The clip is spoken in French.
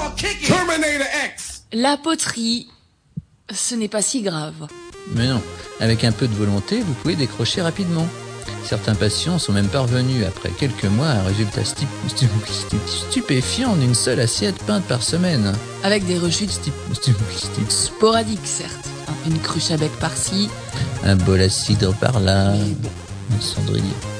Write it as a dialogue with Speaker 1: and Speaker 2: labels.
Speaker 1: Terminator X.
Speaker 2: La poterie, ce n'est pas si grave.
Speaker 3: Mais non, avec un peu de volonté, vous pouvez décrocher rapidement. Certains patients sont même parvenus, après quelques mois, à un résultat stupéfiant d'une seule assiette peinte par semaine.
Speaker 2: Avec des rechutes sporadiques, certes. Une cruche à bec par-ci.
Speaker 3: Un bol à cidre par là.
Speaker 2: Mais bon.
Speaker 3: Un cendrier.